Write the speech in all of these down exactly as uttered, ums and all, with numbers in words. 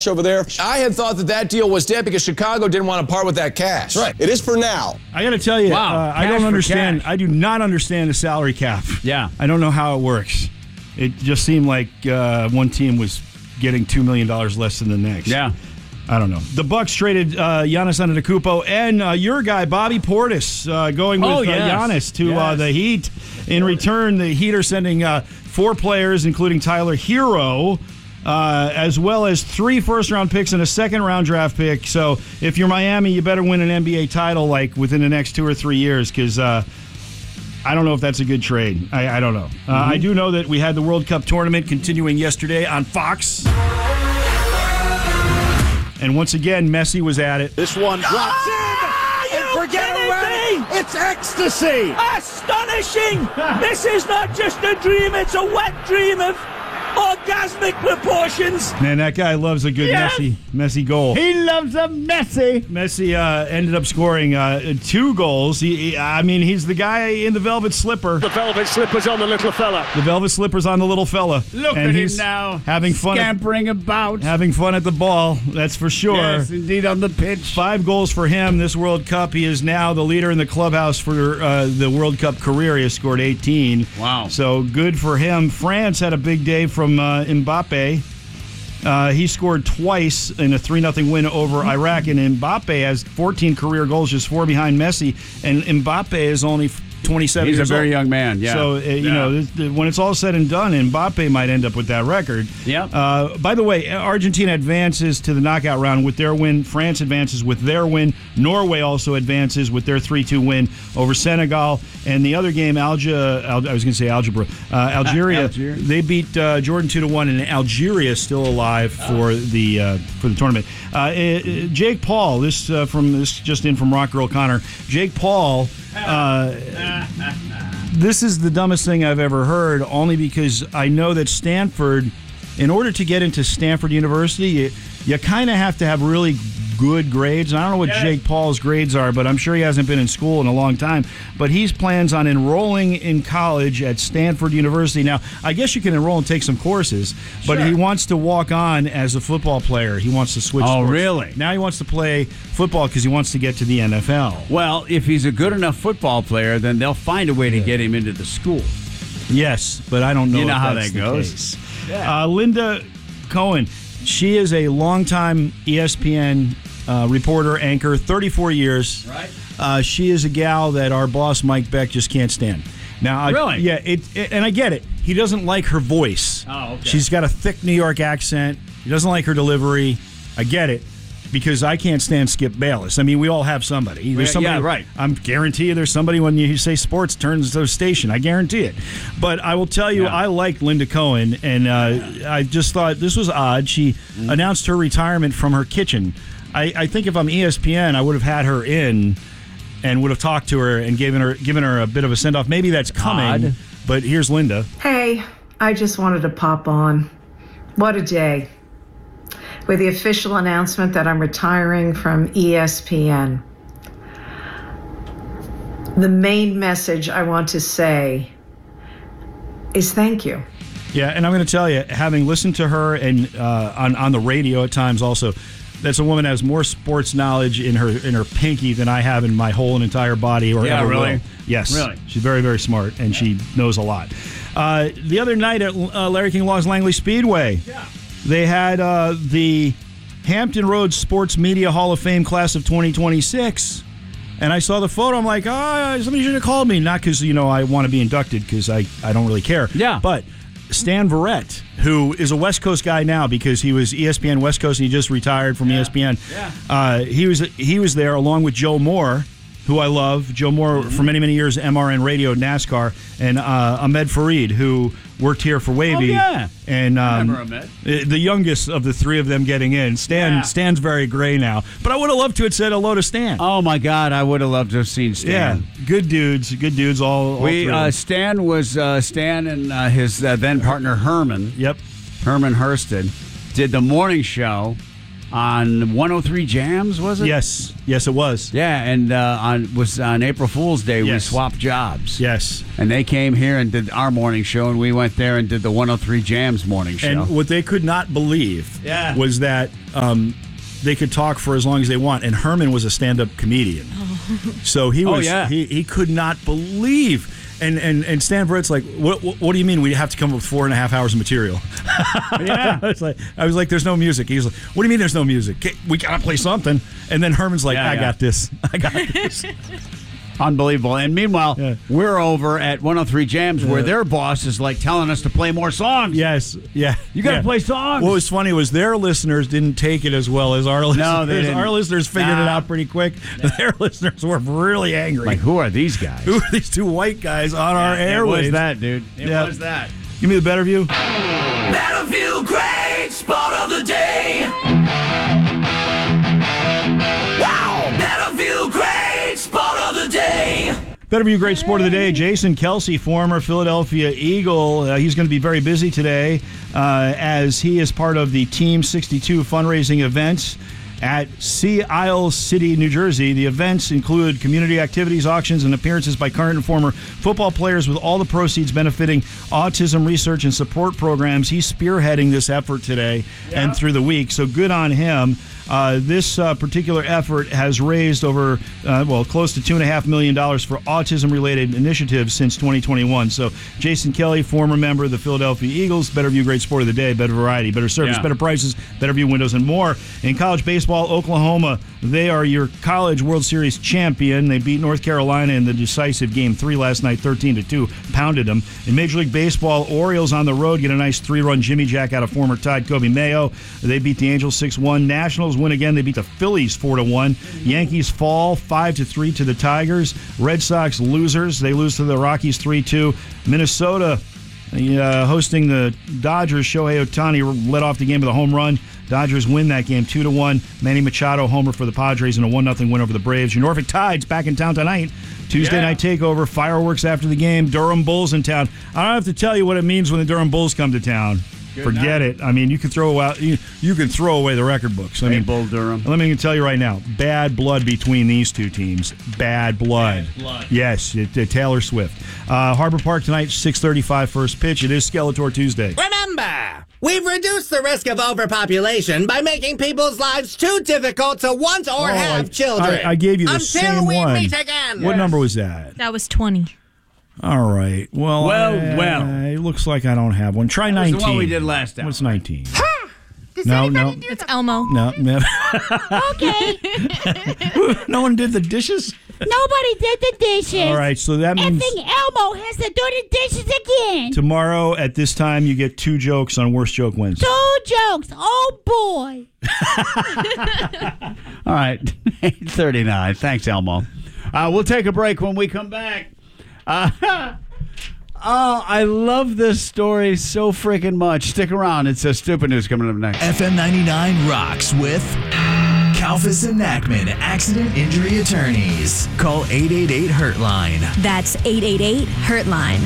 over there. I had thought that that deal was dead because Chicago didn't want to part with that cash. Right. It is for now. I got to tell you, Wow, uh, I cash don't for understand. cash. I do not understand the salary cap. Yeah. I don't know how it works. It just seemed like uh, one team was getting two million dollars less than the next. Yeah. I don't know. The Bucks traded uh, Giannis Antetokounmpo and uh, your guy Bobby Portis uh, going with Oh, uh, yes. Giannis to uh, Yes. the Heat. In return, the Heat are sending uh, four players, including Tyler Hero, uh, as well as three first-round picks and a second-round draft pick. So if you're Miami, you better win an N B A title like within the next two or three years because uh, I don't know if that's a good trade. I, I don't know. Uh, I do know that we had the World Cup tournament continuing yesterday on Fox. And once again, Messi was at it. This one drops in. And forget about it. It's ecstasy. Astonishing! This is not just a dream, it's a wet dream of orgasmic proportions. Man, that guy loves a good Yes. Messi Messi goal. He loves a Messi. Messi uh, ended up scoring uh, two goals. He, he, I mean, he's the guy in the velvet slipper. The velvet slippers on the little fella. The velvet slipper's on the little fella. Look and at he's him now. having fun. At, Scampering about. having fun at the ball. That's for sure. Yes, indeed, on the pitch. Five goals for him this World Cup. He is now the leader in the clubhouse for uh, the World Cup career. He has scored eighteen. Wow. So good for him. France had a big day from uh, Mbappe. Uh, he scored twice in a three nothing win over Iraq, and Mbappe has fourteen career goals, just four behind Messi, and Mbappe is only twenty-seven He's a years very old. young man, yeah. So, uh, you Yeah. know, this, when it's all said and done, Mbappe might end up with that record. Yep. Uh, by the way, Argentina advances to the knockout round with their win. France advances with their win. Norway also advances with their three two win over Senegal. And the other game, Alge- Al- I was going to say algebra, uh, Algeria, Algeria. they beat uh, Jordan two to one, and Algeria is still alive for the uh, for the tournament. Uh, uh, Jake Paul, this uh, from this just in from Rock Girl Connor. Jake Paul. Uh, this is the dumbest thing I've ever heard, only because I know that Stanford, in order to get into Stanford University, you, you kind of have to have really good grades. And I don't know what Yeah. Jake Paul's grades are, but I'm sure he hasn't been in school in a long time. But he plans on enrolling in college at Stanford University. Now, I guess you can enroll and take some courses, but Sure. he wants to walk on as a football player. He wants to switch Oh, sports. really? Now he wants to play football because he wants to get to the N F L. Well, if he's a good enough football player, then they'll find a way to get him into the school. Yes, but I don't know You know if how that's that the goes. case. Uh, Linda Cohen, she is a longtime E S P N uh, reporter, anchor, thirty-four years. Right. Uh, she is a gal that our boss, Mike Beck, just can't stand. Now, I, Really? Yeah, it, it, and I get it. He doesn't like her voice. Oh, okay. She's got a thick New York accent. He doesn't like her delivery. I get it. Because I can't stand Skip Bayless. I mean, we all have somebody. There's Yeah, somebody. yeah, right. I'm guarantee you there's somebody when you say sports turns to a station. I guarantee it. But I will tell you, Yeah. I liked Linda Cohen, and uh, I just thought this was odd. She Mm-hmm. announced her retirement from her kitchen. I, I think if I'm E S P N, I would have had her in and would have talked to her and given her given her a bit of a send off. Maybe that's coming. Odd. But here's Linda. Hey, I just wanted to pop on. What a day. With the official announcement that I'm retiring from E S P N. The main message I want to say is thank you. Yeah, and I'm going to tell you, having listened to her and uh, on on the radio at times, also, that's a woman that has more sports knowledge in her in her pinky than I have in my whole and entire body. Or Yeah, ever really? will. Yes, Really? she's very very smart and she knows a lot. Uh, the other night at uh, Larry King Law's Langley Speedway, yeah. they had uh, the Hampton Roads Sports Media Hall of Fame class of twenty twenty-six. And I saw the photo. I'm like, ah, oh, somebody should have called me. Not because, you know, I want to be inducted because I, I don't really care. Yeah. But Stan Verrett, who is a West Coast guy now because he was E S P N West Coast and he just retired from Yeah. E S P N. Yeah. Uh, he was he was there along with Joe Moore, who I love. Joe Moore, Mm-hmm. for many, many years, M R N Radio, NASCAR. And uh, Ahmed Fareed, who worked here for Wavy. Oh, yeah. And um, remember Ahmed. uh, the youngest of the three of them getting in. Stan Yeah. Stan's very gray now. But I would have loved to have said hello to Stan. Oh, my God. I would have loved to have seen Stan. Yeah, good dudes, good dudes. All, all We three. uh, Stan was uh, Stan and uh, his uh, then partner Herman yep. Herman Hursted did the morning show on one oh three Jams, was it? Yes. Yes, it was. Yeah, and uh, on was on April Fool's Day, Yes. we swapped jobs. Yes. And they came here and did our morning show, and we went there and did the one oh three Jams morning show. And what they could not believe Yeah. was that um, they could talk for as long as they want. And Herman was a stand-up comedian. So he Oh, was yeah. he, he could not believe. And and and Stan Britt's like, what, what what do you mean we have to come up with four and a half hours of material? Yeah. I was like, I was like, there's no music. He was like, what do you mean there's no music? We gotta play something. And then Herman's like, Yeah, I yeah. got this. I got this. Unbelievable. And meanwhile, Yeah. we're over at one oh three Jams where their boss is like telling us to play more songs. Yes, yeah. You got to yeah. play songs. What was funny was their listeners didn't take it as well as our listeners. No, they didn't. Our listeners figured it Nah. out pretty quick. Their listeners were really angry. Like, who are these guys? Who are these two white guys on our It airwaves? was that, dude. It Yeah. was that. Give me the better view. Battlefield great sport of the day. Wow! Battlefield great sport of the day. Better view, great sport of the day. Jason Kelsey, former Philadelphia Eagle. Uh, he's going to be very busy today uh, as he is part of the Team sixty-two fundraising events at Sea Isle City, New Jersey. The events include community activities, auctions, and appearances by current and former football players, with all the proceeds benefiting autism research and support programs. He's spearheading this effort today and through the week, so good on him. Uh, this uh, particular effort has raised over, uh, well, close to two point five million dollars for autism-related initiatives since twenty twenty-one. So Jason Kelly, former member of the Philadelphia Eagles, Better View, great sport of the day, better variety, better service, Yeah. better prices, Better View windows, and more. In college baseball, Oklahoma, they are your College World Series champion. They beat North Carolina in the decisive game three last night, thirteen to two, pounded them. In Major League Baseball, Orioles on the road get a nice three-run Jimmy Jack out of former Tide Kobe Mayo. They beat the Angels six one. Nationals win again. They beat the Phillies four to one. Yankees fall five to three to the Tigers. Red Sox losers. They lose to the Rockies three two. Minnesota uh, hosting the Dodgers. Shohei Ohtani led off the game with a home run. Dodgers win that game two to one. Manny Machado homer for the Padres in a one nothing win over the Braves. Your Norfolk Tides back in town tonight. Tuesday Yeah. night takeover. Fireworks after the game. Durham Bulls in town. I don't have to tell you what it means when the Durham Bulls come to town. Good Forget night. it. I mean, you can throw out you, you can throw away the record books. I Hey, mean, Bull Durham. let me tell you right now, bad blood between these two teams. Bad blood. Bad blood. Yes, it, uh, Taylor Swift. Uh, Harbor Park tonight, six thirty-five first pitch. It is Skeletor Tuesday. Remember, we've reduced the risk of overpopulation by making people's lives too difficult to want or Oh, have I- children. I, I gave you the Until same we one. meet again. What number was that? That was twenty. All right. Well, Well, uh, well. It looks like I don't have one. Try That was nineteen. the one we did last time. What's nineteen? No, no, It's Elmo. no, no. Okay. No one did the dishes? Nobody did the dishes. All right, so that means Effing Elmo has to do the dishes again. tomorrow at this time you get two jokes on Worst Joke Wednesday. Two jokes. Oh, boy. All right, eight thirty-nine. Thanks, Elmo. Uh, we'll take a break. When we come back. Uh, oh, I love this story so freaking much. Stick around. It's a stupid news coming up next. F M ninety-nine rocks with Kalfas and Nachman Accident Injury Attorneys. Call eight eight eight hurt line. That's eight eight eight hurt line.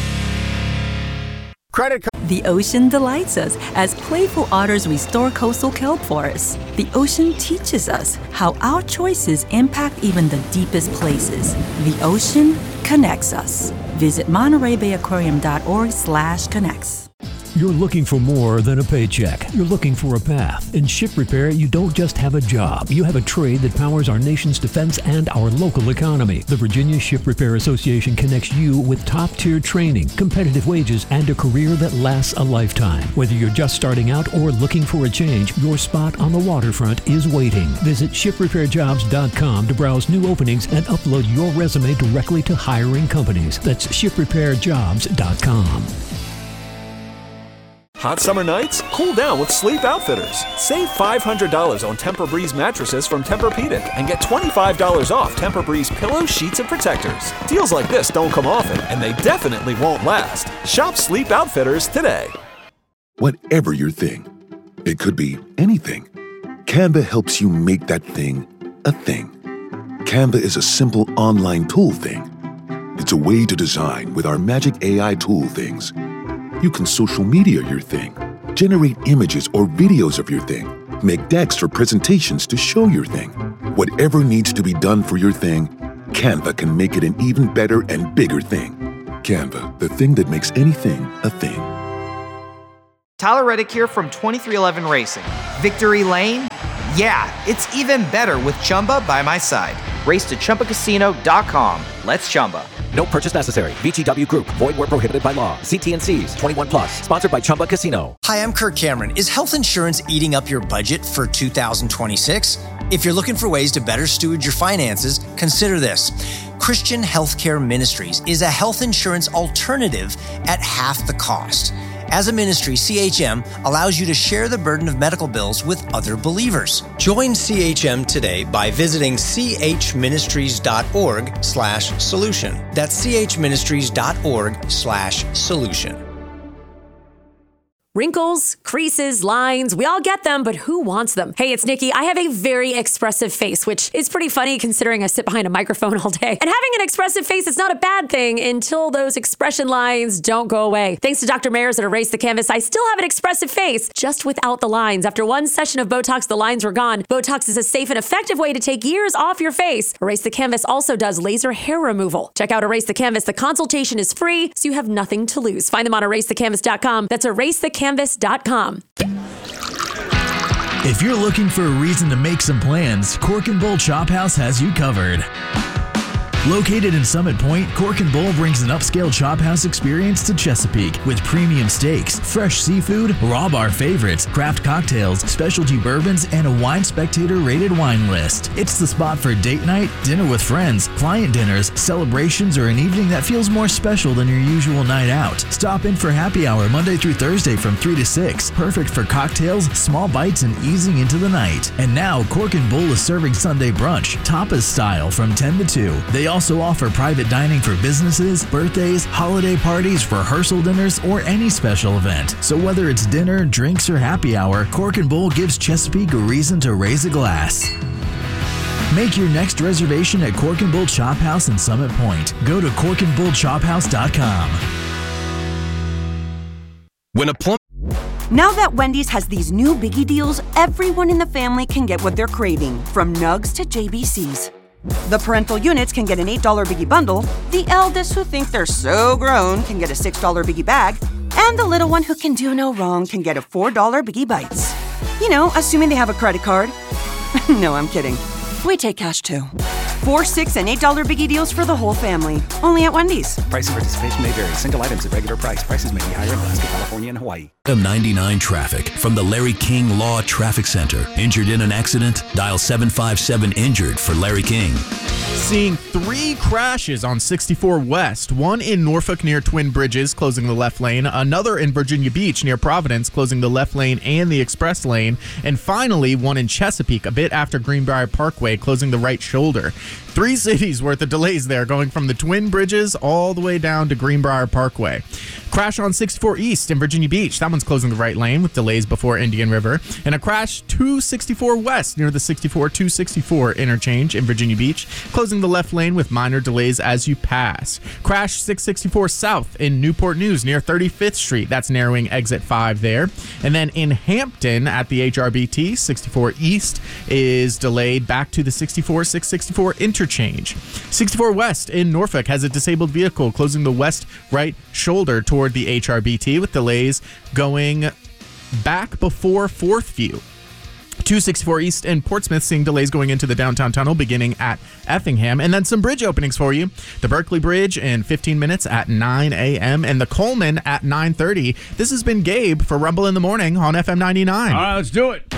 Credit The ocean delights us as playful otters restore coastal kelp forests. The ocean teaches us how our choices impact even the deepest places. The ocean connects us. Visit Monterey Bay Aquarium dot org slash connects. You're looking for more than a paycheck. You're looking for a path. In ship repair, you don't just have a job. You have a trade that powers our nation's defense and our local economy. The Virginia Ship Repair Association connects you with top-tier training, competitive wages, and a career that lasts a lifetime. Whether you're just starting out or looking for a change, your spot on the waterfront is waiting. Visit ship repair jobs dot com to browse new openings and upload your resume directly to hiring companies. That's ship repair jobs dot com. Hot summer nights? Cool down with Sleep Outfitters. Save five hundred dollars on Tempur-Breeze mattresses from Tempur-Pedic and get twenty-five dollars off Tempur-Breeze pillows, sheets, and protectors. Deals like this don't come often, and they definitely won't last. Shop Sleep Outfitters today. Whatever your thing, it could be anything. Canva helps you make that thing a thing. Canva is a simple online tool thing. It's a way to design with our magic A I tool things. You can social media your thing, generate images or videos of your thing, Make decks for presentations to show your thing. Whatever needs to be done for your thing, Canva can make it an even better and bigger thing. Canva, the thing that makes anything a thing. Tyler Reddick here from twenty-three eleven Racing. Victory Lane? Yeah, it's even better with Chumba by my side. Race to Chumba Casino dot com. Let's Chumba. No purchase necessary. V G W Group. Void where prohibited by law. See T and C's. twenty-one plus. Sponsored by Chumba Casino. Hi, I'm Kirk Cameron. Is health insurance eating up your budget for two thousand twenty-six? If you're looking for ways to better steward your finances, consider this. Christian Healthcare Ministries is a health insurance alternative at half the cost. As a ministry, C H M allows you to share the burden of medical bills with other believers. Join C H M today by visiting chministries.org slash solution. That's chministries.org slash solution. Wrinkles, creases, lines, we all get them, but who wants them? Hey, it's Nikki. I have a very expressive face, which is pretty funny considering I sit behind a microphone all day. And having an expressive face is not a bad thing until those expression lines don't go away. Thanks to Doctor Mayers at Erase the Canvas, I still have an expressive face, just without the lines. After one session of Botox, the lines were gone. Botox is a safe and effective way to take years off your face. Erase the Canvas also does laser hair removal. Check out Erase the Canvas. The consultation is free, so you have nothing to lose. Find them on erase the canvas dot com. That's erase the canvas dot com. If you're looking for a reason to make some plans, Cork and Bull Chop House has you covered. Located in Summit Point, Cork and Bull brings an upscale chop house experience to Chesapeake with premium steaks, fresh seafood, raw bar favorites, craft cocktails, specialty bourbons, and a Wine Spectator rated wine list. It's the spot for date night, dinner with friends, client dinners, celebrations, or an evening that feels more special than your usual night out. Stop in for happy hour Monday through Thursday from three to six. Perfect for cocktails, small bites, and easing into the night. And now, Cork and Bull is serving Sunday brunch, tapas style, from ten to two. They also offer private dining for businesses, birthdays, holiday parties, rehearsal dinners, or any special event. So whether it's dinner, drinks, or happy hour, Cork and Bull gives Chesapeake a reason to raise a glass. Make your next reservation at Cork and Bull Chop House in Summit Point. Go to cork and bull chop house dot com. When a plum Now that Wendy's has these new biggie deals, everyone in the family can get what they're craving, from nugs to J B Cs. The parental units can get an eight dollar biggie bundle, the eldest who think they're so grown can get a six dollar biggie bag, and the little one who can do no wrong can get a four dollar biggie bites. You know, assuming they have a credit card. No, I'm kidding. We take cash too. Four, six, and eight dollar biggie deals for the whole family. Only at Wendy's. Price and participation may vary. Single items at regular price. Prices may be higher in Alaska, California, and Hawaii. M ninety-nine traffic from the Larry King Law Traffic Center. Injured in an accident? Dial seven five seven injured for Larry King. Seeing three crashes on sixty-four West, one in Norfolk near Twin Bridges, closing the left lane, another in Virginia Beach near Providence, closing the left lane and the express lane, and finally one in Chesapeake, a bit after Greenbrier Parkway, closing the right shoulder. Three cities worth of delays there, going from the Twin Bridges all the way down to Greenbrier Parkway. Crash on sixty-four East in Virginia Beach. That one's closing the right lane with delays before Indian River. And a crash to sixty-four West near the sixty-four two sixty-four interchange in Virginia Beach, closing the left lane with minor delays as you pass. Crash six sixty-four South in Newport News near thirty-fifth Street. That's narrowing exit five there. And then in Hampton at the H R B T, sixty-four East is delayed back to the sixty-four six sixty-four interchange. sixty-four West in Norfolk has a disabled vehicle closing the west right shoulder toward the H R B T with delays going back before Fourth View. two sixty-four East in Portsmouth seeing delays going into the downtown tunnel beginning at Effingham. And then some bridge openings for you. The Berkeley Bridge in fifteen minutes at nine a.m. and the Coleman at nine thirty. This has been Gabe for Rumble in the Morning on F M ninety-nine. All right, let's do it.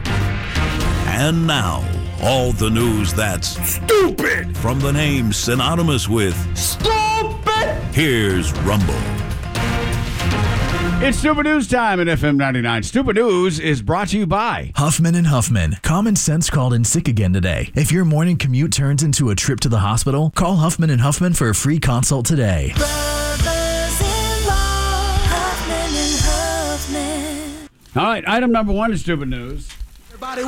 And now, all the news that's stupid from the name synonymous with stupid. Here's Rumble. It's Stupid News time at F M ninety-nine. Stupid News is brought to you by Huffman and Huffman. Common sense called in sick again today. If your morning commute turns into a trip to the hospital, call Huffman and Huffman for a free consult today. All right, item number one is Stupid News.